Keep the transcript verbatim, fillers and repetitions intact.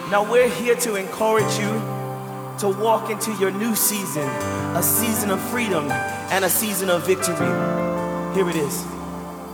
Now we're here to encourage you to walk into your new season, a season of freedom and a season of victory. Here it is.